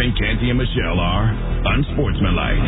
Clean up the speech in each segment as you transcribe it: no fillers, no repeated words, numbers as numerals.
think Canty and Michelle are unsportsmanlike.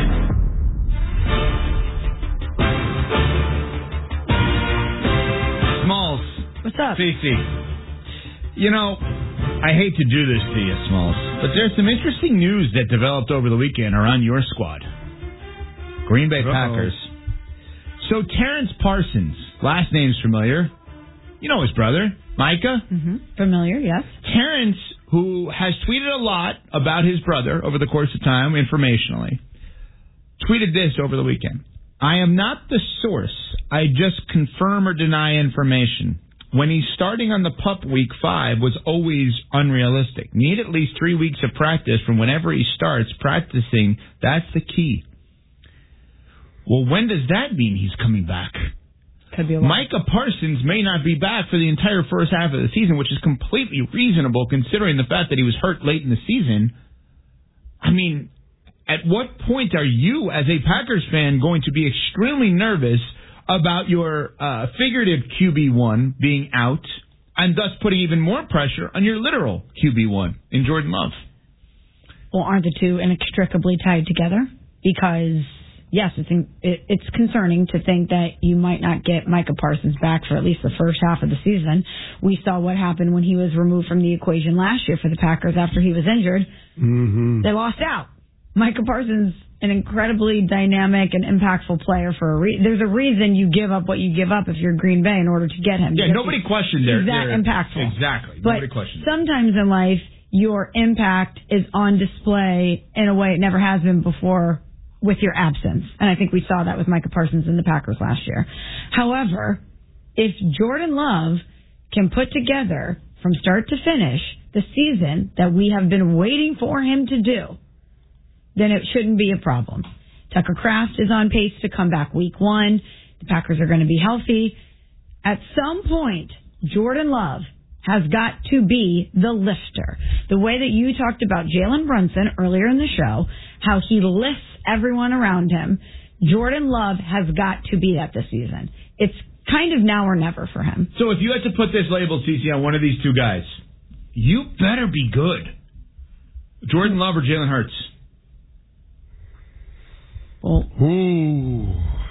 Smalls. What's up? Fifi. You know, I hate to do this to you, Smalls, but there's some interesting news that developed over the weekend around your squad. Green Bay Packers. So Terrence Parsons, last name's familiar. You know his brother, Micah? Mm-hmm. Familiar, yes. Terrence, who has tweeted a lot about his brother over the course of time, informationally, tweeted this over the weekend. I am not the source. I just confirm or deny information. When he's starting on the pup week 5 was always unrealistic. Need at least 3 weeks of practice from whenever he starts practicing. That's the key. Well, when does that mean he's coming back? Could be a while. Micah Parsons may not be back for the entire first half of the season, which is completely reasonable considering the fact that he was hurt late in the season. I mean, at what point are you, as a Packers fan, going to be extremely nervous about your figurative QB1 being out and thus putting even more pressure on your literal QB1 in Jordan Love? Well, aren't the two inextricably tied together? Because, yes, it's concerning to think that you might not get Micah Parsons back for at least the first half of the season. We saw what happened when he was removed from the equation last year for the Packers after he was injured. Mm-hmm. They lost out. Micah Parsons, an incredibly dynamic and impactful player for a reason. There's a reason you give up what you give up if you're Green Bay in order to get him. Yeah, nobody questioned he's that impactful. Exactly. But nobody questioned sometimes in life, your impact is on display in a way it never has been before with your absence. And I think we saw that with Micah Parsons and the Packers last year. However, if Jordan Love can put together from start to finish the season that we have been waiting for him to do, then it shouldn't be a problem. Tucker Kraft is on pace to come back week 1. The Packers are going to be healthy. At some point, Jordan Love has got to be the lifter. The way that you talked about Jalen Brunson earlier in the show, how he lifts everyone around him, Jordan Love has got to be that this season. It's kind of now or never for him. So if you had to put this label, CC, on one of these two guys, you better be good. Jordan Love or Jalen Hurts? Well, ooh.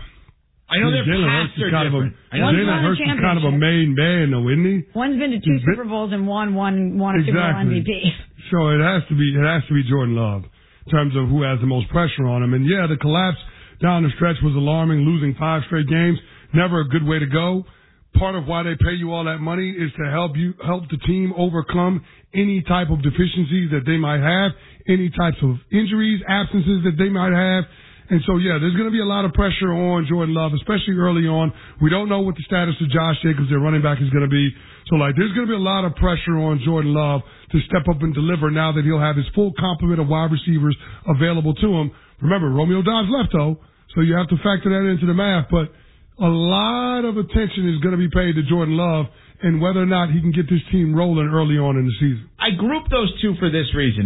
I know their paths are different. Jalen Hurts is kind of a main man, though, isn't he? One's been to 2 Super Bowls and won a Super Bowl MVP. So it has to be Jordan Love in terms of who has the most pressure on him. And yeah, the collapse down the stretch was alarming. Losing 5 straight games, never a good way to go. Part of why they pay you all that money is to help the team overcome any type of deficiencies that they might have, any types of injuries, absences that they might have. And so, yeah, there's going to be a lot of pressure on Jordan Love, especially early on. We don't know what the status of Josh Jacobs, their running back, is going to be. So, there's going to be a lot of pressure on Jordan Love to step up and deliver now that he'll have his full complement of wide receivers available to him. Remember, Romeo Doubs left, though, so you have to factor that into the math. But a lot of attention is going to be paid to Jordan Love and whether or not he can get this team rolling early on in the season. I grouped those two for this reason.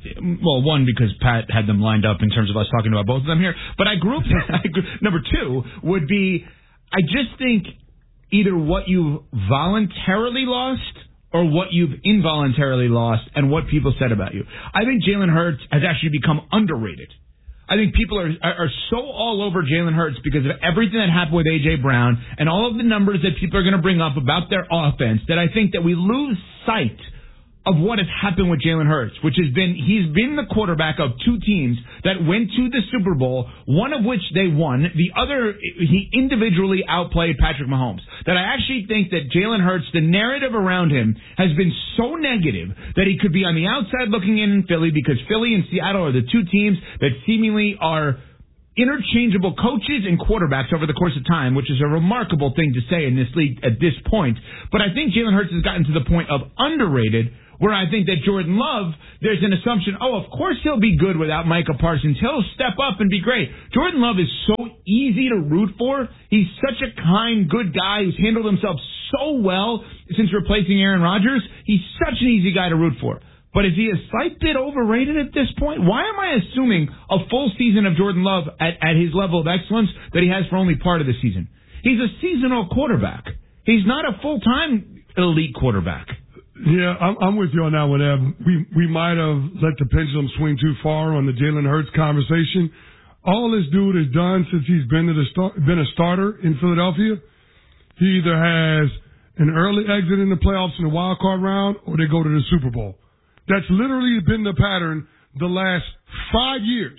One, because Pat had them lined up in terms of us talking about both of them here. But I grouped number 2 would be, I just think either what you've voluntarily lost or what you've involuntarily lost and what people said about you. I think Jalen Hurts has actually become underrated. I think people are so all over Jalen Hurts because of everything that happened with A.J. Brown and all of the numbers that people are going to bring up about their offense that I think that we lose sight of what has happened with Jalen Hurts, which has been, he's been the quarterback of 2 teams that went to the Super Bowl, one of which they won. The other, he individually outplayed Patrick Mahomes. That I actually think that Jalen Hurts, the narrative around him has been so negative that he could be on the outside looking in Philly because Philly and Seattle are the 2 teams that seemingly are interchangeable coaches and quarterbacks over the course of time, which is a remarkable thing to say in this league at this point. But I think Jalen Hurts has gotten to the point of underrated, where I think that Jordan Love, there's an assumption, of course he'll be good without Micah Parsons. He'll step up and be great. Jordan Love is so easy to root for. He's such a kind, good guy who's handled himself so well since replacing Aaron Rodgers. He's such an easy guy to root for. But is he a slight bit overrated at this point? Why am I assuming a full season of Jordan Love at his level of excellence that he has for only part of the season? He's a seasonal quarterback. He's not a full-time elite quarterback. Yeah, I'm with you on that one, Ev. We might have let the pendulum swing too far on the Jalen Hurts conversation. All this dude has done since he's been a starter in Philadelphia, he either has an early exit in the playoffs in the wild card round, or they go to the Super Bowl. That's literally been the pattern the last 5 years.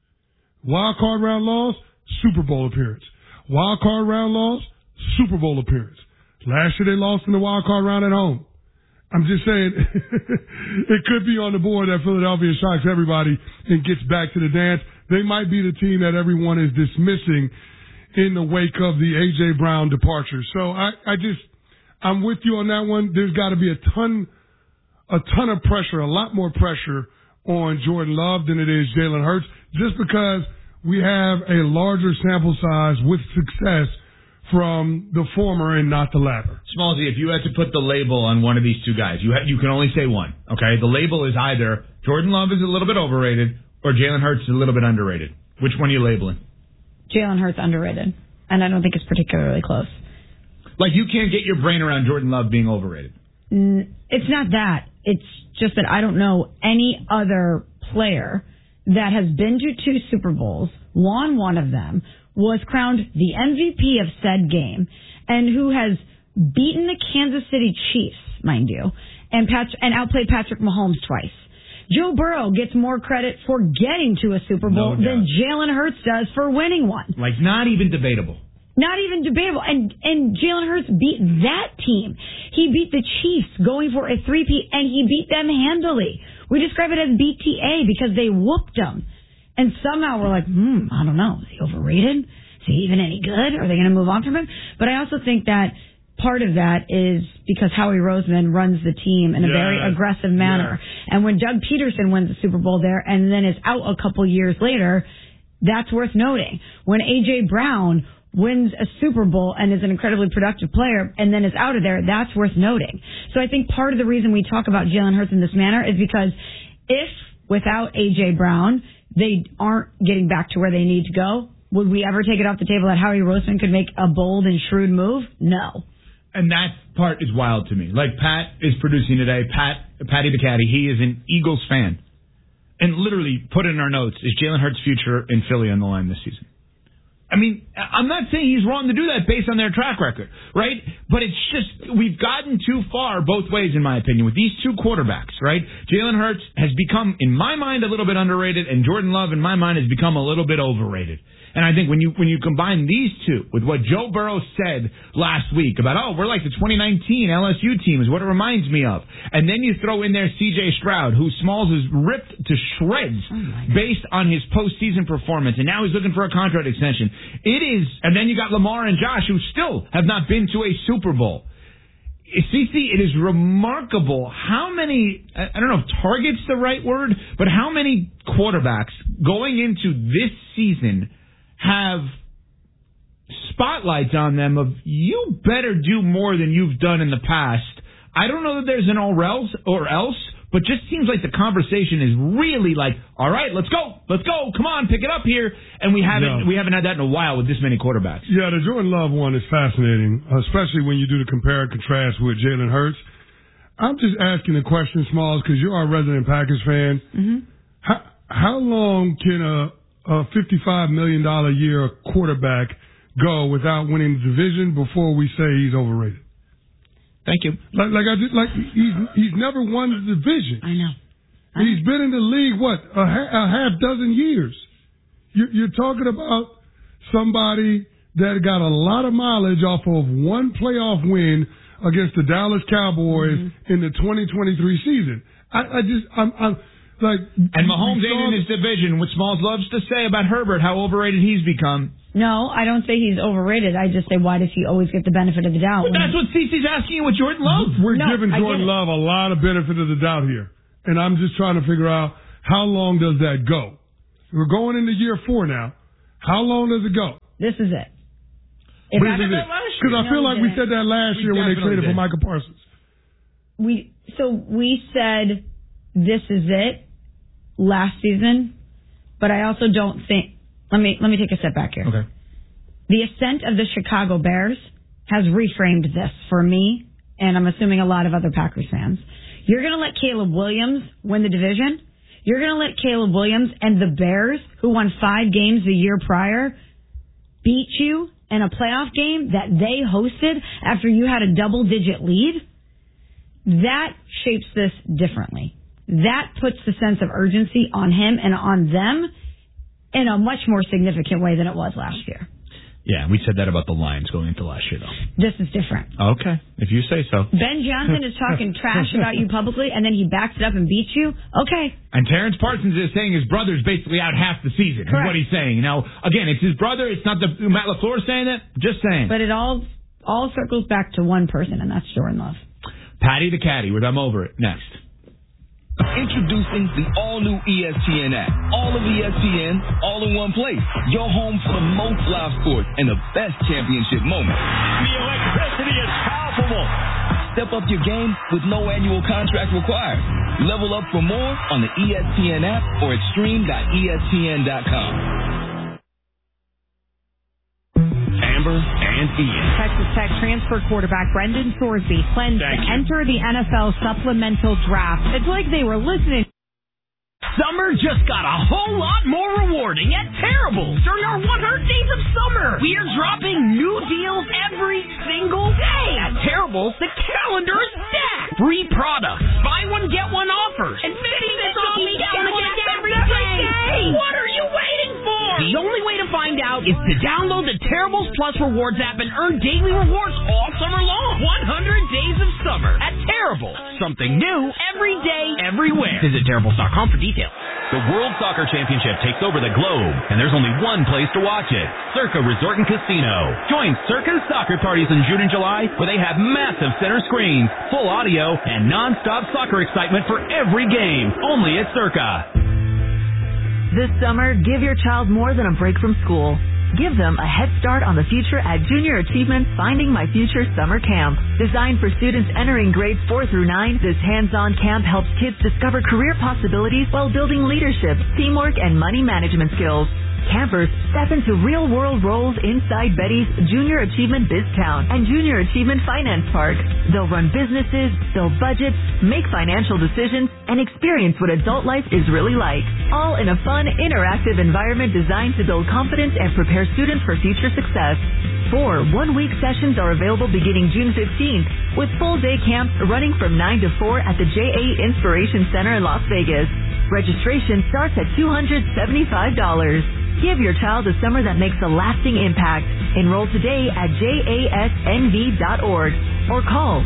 Wild card round loss, Super Bowl appearance. Wild card round loss, Super Bowl appearance. Last year they lost in the wild card round at home. I'm just saying, it could be on the board that Philadelphia shocks everybody and gets back to the dance. They might be the team that everyone is dismissing in the wake of the A.J. Brown departure. So I'm with you on that one. There's got to be a ton of pressure, a lot more pressure on Jordan Love than it is Jalen Hurts, just because we have a larger sample size with success from the former and not the latter. Smallsy, if you had to put the label on one of these two guys, you can only say one, okay? The label is either Jordan Love is a little bit overrated or Jalen Hurts is a little bit underrated. Which one are you labeling? Jalen Hurts underrated, and I don't think it's particularly close. Like, you can't get your brain around Jordan Love being overrated. It's not that. It's just that I don't know any other player that has been to 2 Super Bowls, won one of them, was crowned the MVP of said game, and who has beaten the Kansas City Chiefs, mind you, and outplayed Patrick Mahomes twice. Joe Burrow gets more credit for getting to a Super Bowl than Jalen Hurts does for winning one. Like, not even debatable. Not even debatable. And Jalen Hurts beat that team. He beat the Chiefs going for a 3-peat, and he beat them handily. We describe it as BTA because they whooped them. And somehow we're like, I don't know. Is he overrated? Is he even any good? Are they going to move on from him? But I also think that part of that is because Howie Roseman runs the team in a very aggressive manner. Yeah. And when Doug Peterson wins the Super Bowl there and then is out a couple years later, that's worth noting. When A.J. Brown wins a Super Bowl and is an incredibly productive player and then is out of there, that's worth noting. So I think part of the reason we talk about Jalen Hurts in this manner is because if without A.J. Brown, they aren't getting back to where they need to go, would we ever take it off the table that Howie Roseman could make a bold and shrewd move? No. And that part is wild to me. Like, Pat is producing today. Patty the Caddy, he is an Eagles fan. And literally put in our notes, is Jalen Hurts' future in Philly on the line this season? I mean, I'm not saying he's wrong to do that based on their track record, right? But it's just, we've gotten too far both ways, in my opinion, with these two quarterbacks, right? Jalen Hurts has become, in my mind, a little bit underrated, and Jordan Love, in my mind, has become a little bit overrated. And I think when you combine these two with what Joe Burrow said last week about, we're like the 2019 LSU team is what it reminds me of. And then you throw in there C.J. Stroud, who Smalls is ripped to shreds based on his postseason performance. And now he's looking for a contract extension. And then you got Lamar and Josh, who still have not been to a Super Bowl. CC, it is remarkable how many, I don't know if target's the right word, but how many quarterbacks going into this season have spotlights on them of, you better do more than you've done in the past. I don't know that there's an or else, but just seems like the conversation is really like, all right, let's go, come on, pick it up here. And we haven't had that in a while with this many quarterbacks. Yeah, the Jordan Love one is fascinating, especially when you do the compare and contrast with Jalen Hurts. I'm just asking the question, Smalls, because you're our resident Packers fan. Mm-hmm. How long can a $55 million a year quarterback go without winning the division before we say he's overrated? Thank you. He's never won the division. I know. He's been in the league, a half dozen years. You're talking about somebody that got a lot of mileage off of one playoff win against the Dallas Cowboys in the 2023 season. And Mahomes ain't in his division, which Smalls loves to say about Herbert, how overrated he's become. No, I don't say he's overrated. I just say, why does he always get the benefit of the doubt? But that's what CC's asking you with Jordan Love. We're giving Jordan Love a lot of benefit of the doubt here. And I'm just trying to figure out, how long does that go? We're going into year 4 now. How long does it go? This is it. Because I feel like we said that last year when they traded for Michael Parsons. We said this is it last season, but I also don't think. Let me take a step back here. Okay. The ascent of the Chicago Bears has reframed this for me and I'm assuming a lot of other Packers fans, you're going to let Caleb Williams win the division? You're going to let Caleb Williams and the Bears, who won 5 games the year prior, beat you in a playoff game that they hosted after you had a double-digit lead? That shapes this differently. That puts the sense of urgency on him and on them in a much more significant way than it was last year. Yeah, we said that about the Lions going into last year, though. This is different. Okay, if you say so. Ben Johnson is talking trash about you publicly, and then he backs it up and beats you? Okay. And Terrence Parsons is saying his brother's basically out half the season, Correct. is what he's saying. Now, again, it's his brother. It's not Matt LaFleur saying it. Just saying. But it all circles back to one person, and that's Jordan Love. Patty the Caddy with I'm Over It. Next. Introducing the all-new ESPN app. All of ESPN, all in one place. Your home for the most live sports and the best championship moments. The electricity is palpable. Step up your game with no annual contract required. Level up for more on the ESPN app or extreme.espn.com. Amber and Ian. Texas Tech transfer quarterback Brendan Thorsby plans to enter the NFL supplemental draft. It's like they were listening. Summer just got a whole lot more rewarding at Terrible. During our 100 Days of Summer, we are dropping new deals every single day. At Terrible, the calendar is stacked. Free products, buy one, get one offers, and 50 cents off each download every day. What are you waiting for? The only way to find out is to download the Terribles Plus Rewards app and earn daily rewards all summer long. 100 Days of Summer at Terrible. Something new every day, everywhere. Visit Terribles.com for details. The World Soccer Championship takes over the globe, and there's only one place to watch it, Circa Resort and Casino. Join Circa's soccer parties in June and July, where they have massive center screens, full audio, and non-stop soccer excitement for every game, only at Circa. This summer, give your child more than a break from school. Give them a head start on the future at Junior Achievement's Finding My Future Summer Camp. Designed for students entering grades 4 through 9, this hands-on camp helps kids discover career possibilities while building leadership, teamwork, and money management skills. Campers step into real-world roles inside Betty's Junior Achievement BizTown and Junior Achievement Finance Park. They'll run businesses, build budgets, make financial decisions, and experience what adult life is really like. All in a fun, interactive environment designed to build confidence and prepare students for future success. 4 one-week sessions are available beginning June 15th, with full-day camps running from 9 to 4 at the JA Inspiration Center in Las Vegas. Registration starts at $275. Give your child a summer that makes a lasting impact. Enroll today at jasnv.org or call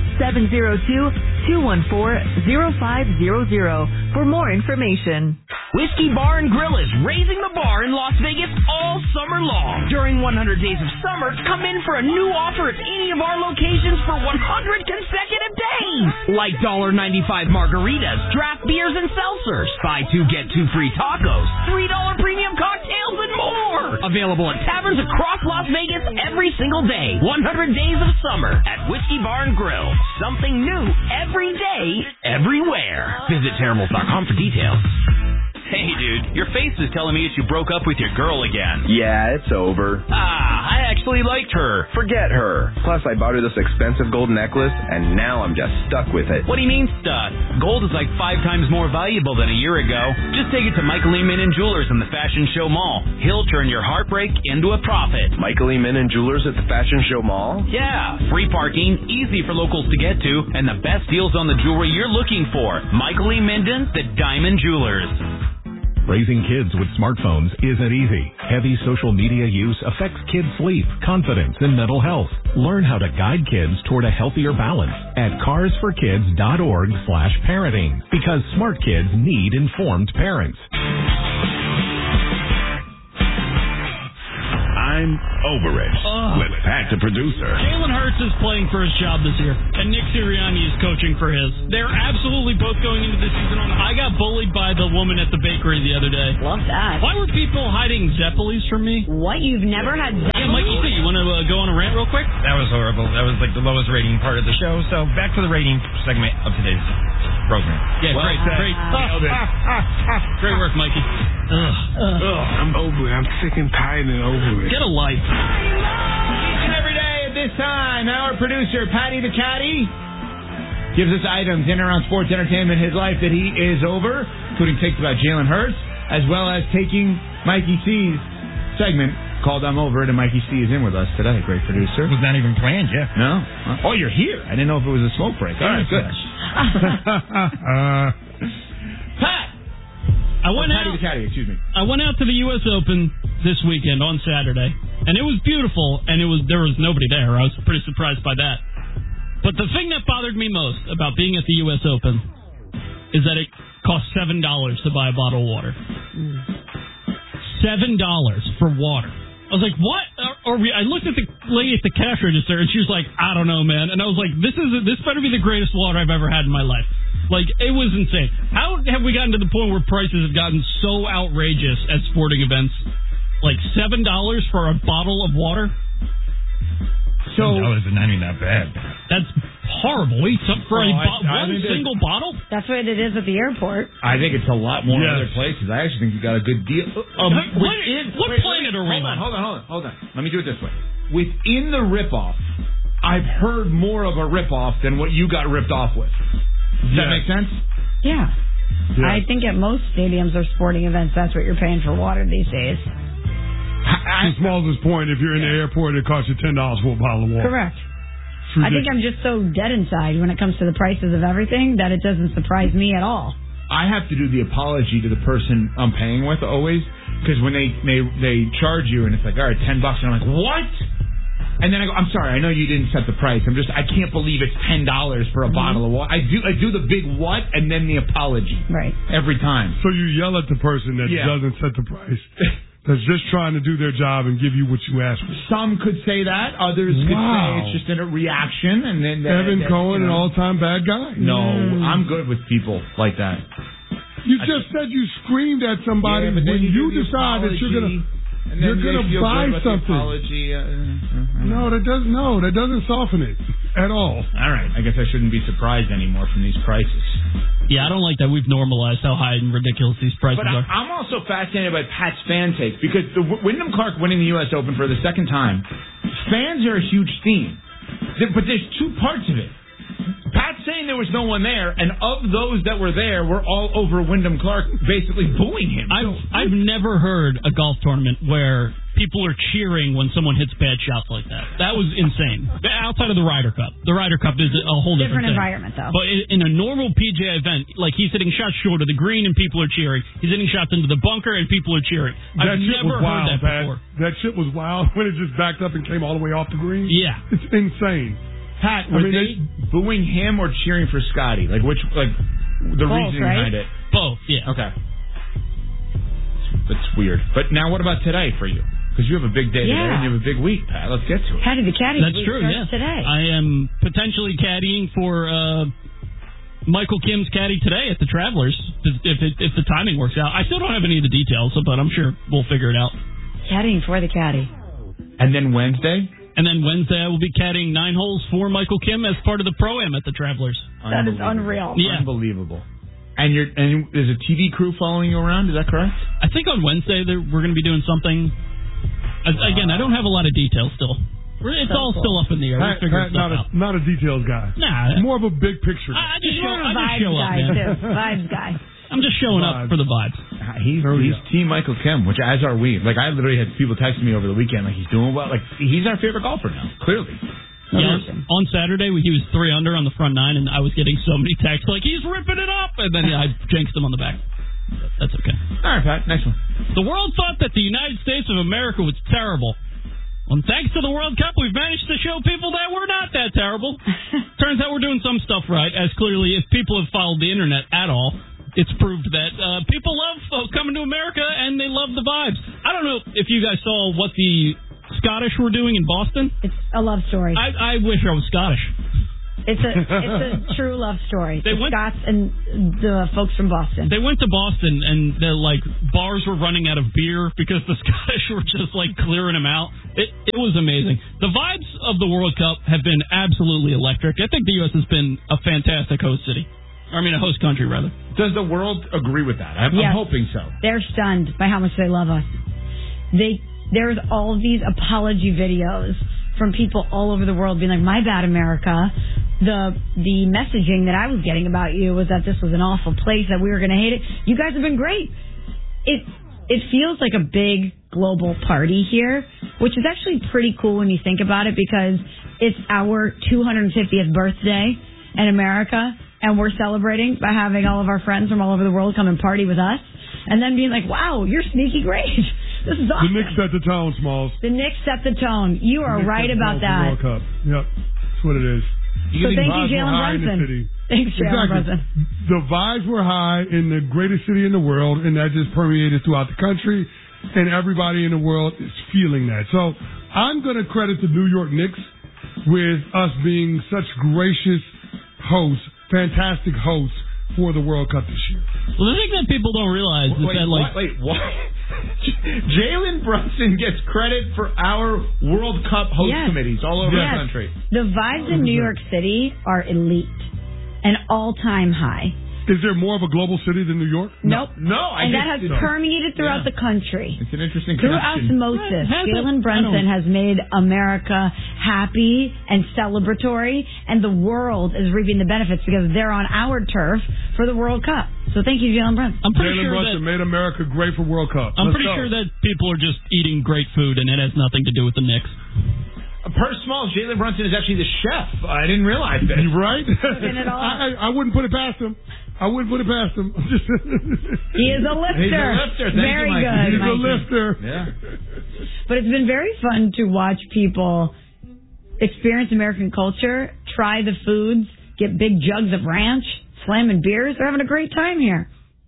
702-214-0500 for more information. Whiskey Bar and Grill is raising the bar in Las Vegas all summer long. During 100 Days of Summer, come in for a new offer at any of our locations for 100 consecutive days. Like $1.95 margaritas, draft beers, and seltzers. Buy 2, get 2 free tacos, $3 premium cocktails, and more. Available at taverns across Las Vegas every single day. 100 Days of Summer at Whiskey Bar and Grill. Something new every day, everywhere. Visit Terribles.com for details. Hey, dude, your face is telling me that you broke up with your girl again. Yeah, it's over. I actually liked her. Forget her. Plus, I bought her this expensive gold necklace, and now I'm just stuck with it. What do you mean stuck? Gold is like 5 times more valuable than a year ago. Just take it to Michael E. Min & Jewelers in the Fashion Show Mall. He'll turn your heartbreak into a profit. Michael E. Min & Jewelers at the Fashion Show Mall? Yeah, free parking, easy for locals to get to, and the best deals on the jewelry you're looking for. Michael E. Minden, the Diamond Jewelers. Raising kids with smartphones isn't easy. Heavy social media use affects kids' sleep, confidence, and mental health. Learn how to guide kids toward a healthier balance at carsforkids.org/parenting, because smart kids need informed parents. I'm Over It with Pat the producer. Jalen Hurts is playing for his job this year, and Nick Sirianni is coaching for his. They're absolutely both going into the season on. I got bullied by the woman at the bakery the other day. Love that. Why were people hiding Zeppelis from me? What? You've never had Zeppelis? Yeah, Mikey C, you want to go on a rant real quick? That was horrible. That was like the lowest rating part of the show. So back to the rating segment of today's program. Yeah, well, great. Great work, Mikey. I'm over it. I'm sick and tired and over it. Get a life. Each and every day at this time, our producer, Patty the Caddy, gives us items in and around sports, entertainment, his life that he is over, including takes about Jalen Hurts, as well as taking Mikey C's segment called I'm Over It, and Mikey C is in with us today. Great producer. It was not even planned, yeah. No? Oh, you're here. I didn't know if it was a smoke break. All right, good. Pat! I went out to the U.S. Open this weekend on Saturday, and it was beautiful, and there was nobody there. I was pretty surprised by that. But the thing that bothered me most about being at the U.S. Open is that it cost $7 to buy a bottle of water. $7 for water. I was like, what? I looked at the lady at the cash register, and she was like, I don't know, man. And I was like, this better be the greatest water I've ever had in my life. Like, it was insane. How have we gotten to the point where prices have gotten so outrageous at sporting events? Like $7 for a bottle of water? So $7 is not even that bad. That's horrible. Wait, for one single bottle? That's what it is at the airport. I think it's a lot more in other places. I actually think you got a good deal. What planet are we on? Hold on. Let me do it this way. Within the ripoff, I've heard more of a ripoff than what you got ripped off with. Does that make sense? Yeah. I think at most stadiums or sporting events, that's what you're paying for water these days. To Small's point, if you're in the airport, it costs you $10 for a bottle of water. Correct. I think I'm just so dead inside when it comes to the prices of everything that it doesn't surprise me at all. I have to do the apology to the person I'm paying with always, because when they charge you and it's like, all right, $10, and I'm like, what? And then I go, I'm sorry, I know you didn't set the price. I can't believe it's $10 for a bottle of water. I do the big what and then the apology. Right. Every time. So you yell at the person that doesn't set the price. That's just trying to do their job and give you what you ask for. Some could say that. Others could say it's just a reaction. And then Evan Cohen, an all-time bad guy. No, I'm good with people like that. You just said you screamed at somebody when you decide that you're going to buy something. No, that doesn't soften it at all. All right. I guess I shouldn't be surprised anymore from these prices. Yeah, I don't like that we've normalized how high and ridiculous these prices are. I'm also fascinated by Pat's fan takes because the Wyndham Clark winning the U.S. Open for the second time, fans are a huge theme. But there's two parts of it. Pat's saying there was no one there, and of those that were there were all over Wyndham Clark basically booing him. I've never heard a golf tournament where people are cheering when someone hits bad shots like that. That was insane. Outside of the Ryder Cup. The Ryder Cup is a whole different thing. Environment, though. But in a normal PGA event, like he's hitting shots short of the green and people are cheering. He's hitting shots into the bunker and people are cheering. I've never heard that before. That shit was wild when it just backed up and came all the way off the green. Yeah. It's insane. Pat, were they booing him or cheering for Scotty? The reasoning behind it? Both, yeah. Okay. That's weird. But now what about today for you? Because you have a big day today and you have a big week, Pat. Let's get to it. Caddy the caddy. That's true, yeah. Today. I am potentially caddying for Michael Kim's caddy today at the Travelers, if the timing works out. I still don't have any of the details, but I'm sure we'll figure it out. Caddying for the caddy. And then Wednesday? And then Wednesday, I will be caddying 9 holes for Michael Kim as part of the Pro-Am at the Travelers. That is unreal. Yeah. Unbelievable. And there's a TV crew following you around, is that correct? I think on Wednesday we're going to be doing something. Again, I don't have a lot of details still. It's all still up in the air. We'll figure stuff out. Not a details guy. Nah. More of a big picture. I just show up, man. Vibes guy. I'm just showing up for the vibes. He's Team Michael Kim, which as are we. Like, I literally had people texting me over the weekend, like, he's doing well. Like, he's our favorite golfer now, clearly. Yeah, on Saturday, he was 3 under on the front 9, and I was getting so many texts like, he's ripping it up! And then I jinxed him on the back. That's okay. All right, Pat, next one. The world thought that the United States of America was terrible. Well, thanks to the World Cup, we've managed to show people that we're not that terrible. Turns out we're doing some stuff right, as clearly, if people have followed the internet at all, it's proved that people love coming to America, and they love the vibes. I don't know if you guys saw what the Scottish were doing in Boston. It's a love story. I wish I was Scottish. It's a true love story. Scots and the folks from Boston. They went to Boston, and the bars were running out of beer because the Scottish were just clearing them out. It was amazing. The vibes of the World Cup have been absolutely electric. I think the U.S. has been a fantastic host city. A host country, rather. Does the world agree with that? I'm hoping so. They're stunned by how much they love us. There's all these apology videos from people all over the world being like, my bad, America. the messaging that I was getting about you was that this was an awful place, that we were going to hate it. You guys have been great. It feels like a big global party here, which is actually pretty cool when you think about it, because it's our 250th birthday in America, and we're celebrating by having all of our friends from all over the world come and party with us, and then being like, wow, you're sneaky great. This is awesome. The Knicks set the tone, Smalls. The Knicks set the tone. You are right about that. World Cup. Yep, that's what it is. So thank you, Jalen Brunson. Thanks, Jalen Brunson. The vibes were high in the greatest city in the world, and that just permeated throughout the country, and everybody in the world is feeling that. So I'm going to credit the New York Knicks with us being such gracious hosts, fantastic hosts for the World Cup this year. Well, the thing that people don't realize is that, like... What? Jalen Brunson gets credit for our World Cup host committees all over the country. The vibes in New York City are elite and all-time high. Is there more of a global city than New York? Nope. No. And that has permeated throughout the country. It's an interesting Through connection. osmosis, Jalen Brunson has made America happy and celebratory, and the world is reaping the benefits because they're on our turf for the World Cup. So thank you, Jalen Brunson. I'm pretty Jalen sure Brunson made America great for World Cup. I'm pretty sure that people are just eating great food, and it has nothing to do with the Knicks. Per Smalls, Jalen Brunson is actually the chef. I didn't realize that. You're right. I wouldn't put it past him. He is a lifter. He's a lifter. Very Thank you, good. He's Mikey. a lifter. Yeah. But it's been very fun to watch people experience American culture, try the foods, get big jugs of ranch, slamming beers. They're having a great time here.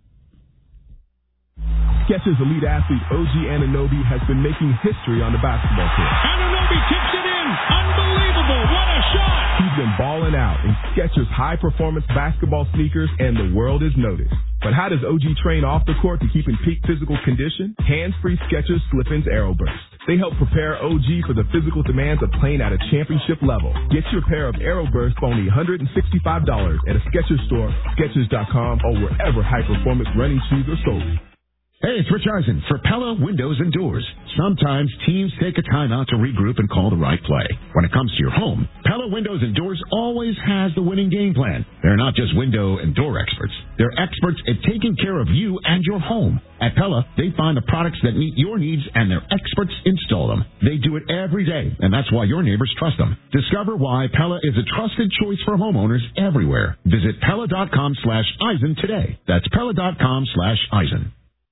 Skechers elite athlete OG Anunoby has been making history on the basketball court. Anunoby kicks it in. Unbelievable. What a shot. He's been balling out in Skechers high-performance basketball sneakers, and the world has noticed. But how does OG train off the court to keep in peak physical condition? Hands-free Skechers Slip-ins Aeroburst. They help prepare OG for the physical demands of playing at a championship level. Get your pair of Aeroburst for only $165 at a Skechers store, Skechers.com, or wherever high-performance running shoes are sold. Hey, it's Rich Eisen for Pella Windows and Doors. Sometimes teams take a time out to regroup and call the right play. When it comes to your home, Pella Windows and Doors always has the winning game plan. They're not just window and door experts. They're experts at taking care of you and your home. At Pella, they find the products that meet your needs, and their experts install them. They do it every day, and that's why your neighbors trust them. Discover why Pella is a trusted choice for homeowners everywhere. Visit Pella.com/Eisen today. That's Pella.com/Eisen.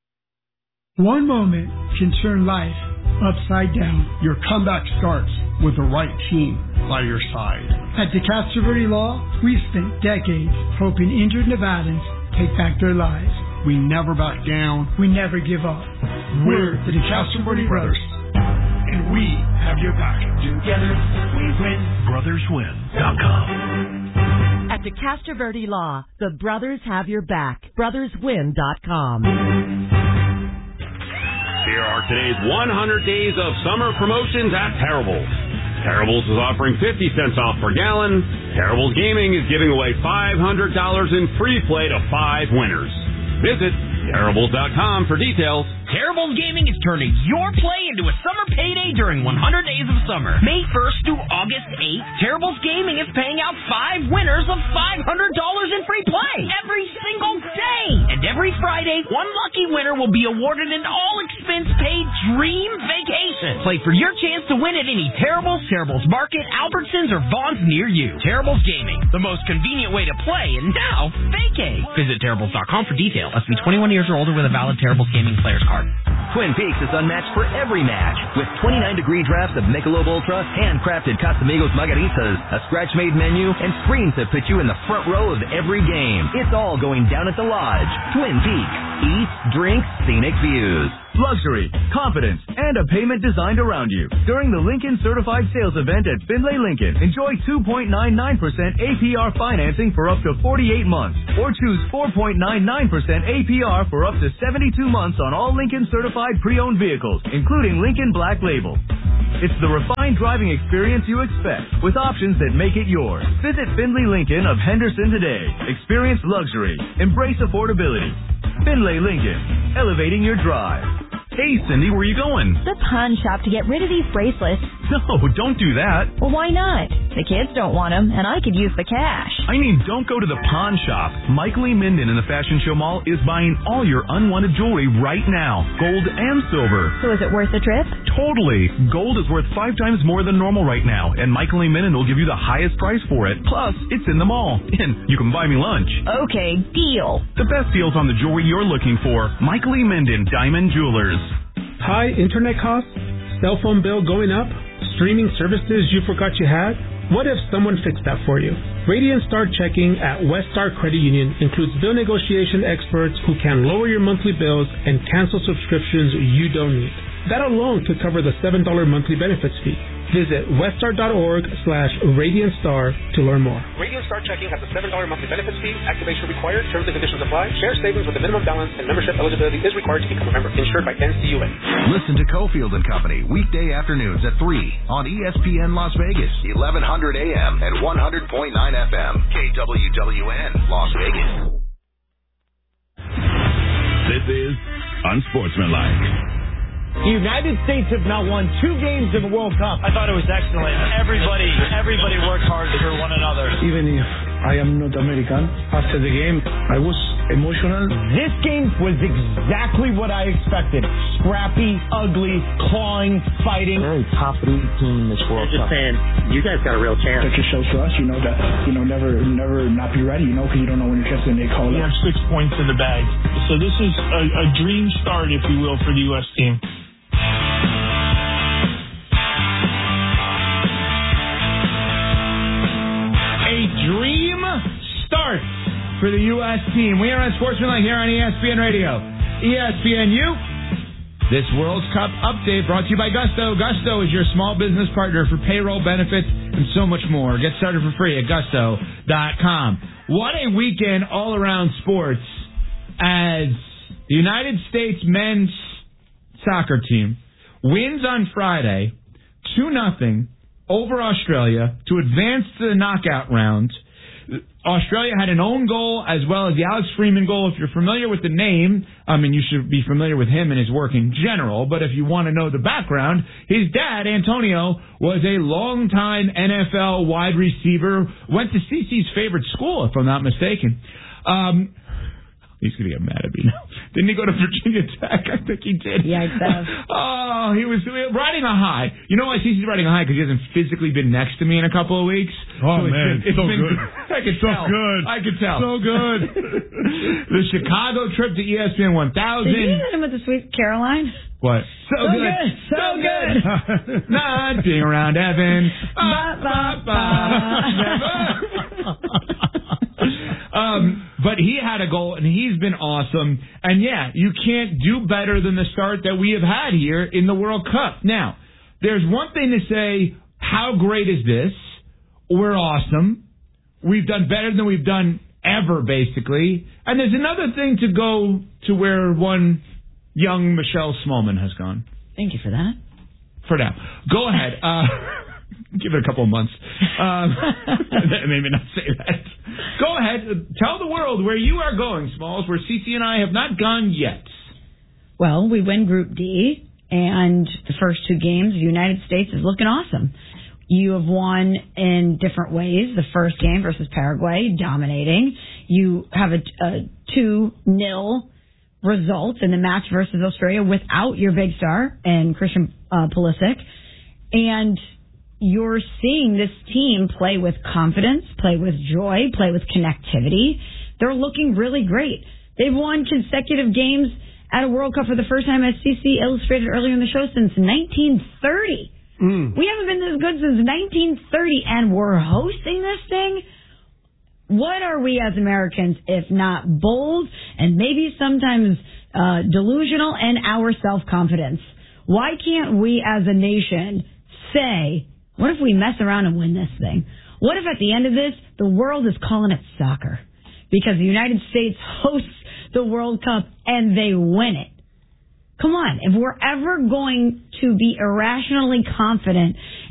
One moment can turn life upside down. Your comeback starts with the right team by your side. At DeCastro Verde Law, we've spent decades helping injured Nevadans take back their lives. We never back down. We never give up. We're the DeCastro Verde Brothers, and we have your back. Together, we win. BrothersWin.com. At DeCastro Verde Law, the brothers have your back. BrothersWin.com. Here are today's 100 days of summer promotions at Terribles. Terribles is offering 50 cents off per gallon. Terribles Gaming is giving away $500 in free play to 5 winners. Visit Terribles.com for details. Terribles Gaming is turning your play into a summer payday during 100 days of summer. May 1st through August 8th, Terribles Gaming is paying out 5 winners of $500 in free play every single day. And every Friday, one lucky winner will be awarded an all-expense-paid dream vacation. Play for your chance to win at any Terribles, Terribles Market, Albertsons, or Vaughn's near you. Terribles Gaming, the most convenient way to play and now vacate. Visit Terribles.com for details. Must be 21 years or older with a valid Terribles Gaming player's card. Twin Peaks is unmatched for every match with 29-degree drafts of Michelob Ultra, handcrafted Casamigos margaritas, a scratch-made menu, and screens that put you in the front row of every game. It's all going down at the Lodge. Twin Peaks. Eat, drink, scenic views. Luxury, confidence, and a payment designed around you. During the Lincoln Certified Sales Event at Findlay Lincoln, enjoy 2.99% APR financing for up to 48 months, or choose 4.99% APR for up to 72 months on all Lincoln Certified pre-owned vehicles, including Lincoln Black Label. It's the refined driving experience you expect, with options that make it yours. Visit Findlay Lincoln of Henderson today. Experience luxury. Embrace affordability. Findlay Lincoln, elevating your drive. Hey, Cindy, where are you going? The pawn shop to get rid of these bracelets. No, don't do that. Well, why not? The kids don't want them, and I could use the cash. I mean, don't go to the pawn shop. Michael E. Minden in the Fashion Show Mall is buying all your unwanted jewelry right now, gold and silver. So is it worth the trip? Totally. Gold is worth 5 times more than normal right now, and Michael E. Minden will give you the highest price for it. Plus, it's in the mall, and you can buy me lunch. Okay, deal. The best deals on the jewelry you're looking for. Michael E. Minden, Diamond Jewelers. High internet costs? Cell phone bill going up? Streaming services you forgot you had? What if someone fixed that for you? Radiant Star Checking at Weststar Credit Union includes bill negotiation experts who can lower your monthly bills and cancel subscriptions you don't need. That alone could cover the $7 monthly benefits fee. Visit weststar.org/RadiantStar to learn more. Radiant Star Checking has a $7 monthly benefits fee. Activation required. Terms and conditions apply. Share savings with a minimum balance and membership eligibility is required to become a member. Insured by NCUA. Listen to Cofield and Company weekday afternoons at 3 on ESPN Las Vegas, 1100 AM and 100.9 FM. KWWN Las Vegas. This is Unsportsmanlike. The United States have now won 2 games in the World Cup. I thought it was excellent. Everybody worked hard for one another. Even if I am not American, after the game, I was emotional. This game was exactly what I expected. Scrappy, ugly, clawing, fighting. Very top-3 team in this World Cup. Just saying, you guys got a real chance. That just shows to us, never not be ready, because you don't know when your chance is going to get called up. We have 6 points in the bag. So this is a dream start, if you will, for the U.S. team. Dream start for the U.S. team. We are on Sportsmanlike here on ESPN Radio. ESPNU. This World Cup update brought to you by Gusto. Gusto is your small business partner for payroll, benefits, and so much more. Get started for free at gusto.com. What a weekend all around sports as the United States men's soccer team wins on Friday 2-0 over Australia to advance to the knockout round. Australia had an own goal as well as the Alex Freeman goal. If you're familiar with the name, you should be familiar with him and his work in general. But if you want to know the background, his dad, Antonio, was a longtime NFL wide receiver. Went to CeCe's favorite school, if I'm not mistaken. He's going to get mad at me now. Didn't he go to Virginia Tech? I think he did. Yeah, Oh, he was riding a high. You know why CeCe's riding a high? Because he hasn't physically been next to me in a couple of weeks. Oh, man. It's so good. I could tell. Good. I could tell. So good. The Chicago trip to ESPN 1000. Did you hit him with the Sweet Caroline? What? So good. So good. Not being around Evan. But he had a goal, and he's been awesome. And, yeah, you can't do better than the start that we have had here in the World Cup. Now, there's one thing to say, how great is this? We're awesome. We've done better than we've done ever, basically. And there's another thing to go to where one young Michelle Smallman has gone. Thank you for that. For now. Go ahead. Give it a couple of months. Maybe not say that. Go ahead. Tell the world where you are going, Smalls, where CeCe and I have not gone yet. Well, we win Group D, and the first 2 games, the United States is looking awesome. You have won in different ways. The first game versus Paraguay, dominating. You have a 2-0 result in the match versus Australia without your big star and Christian Pulisic. And you're seeing this team play with confidence, play with joy, play with connectivity. They're looking really great. They've won consecutive games at a World Cup for the first time, as CeCe illustrated earlier in the show, since 1930. We haven't been this good since 1930, and we're hosting this thing? What are we as Americans if not bold and maybe sometimes delusional in our self-confidence? Why can't we as a nation say, what if we mess around and win this thing? What if at the end of this, the world is calling it soccer? Because the United States hosts the World Cup and they win it. Come on, if we're ever going to be irrationally confident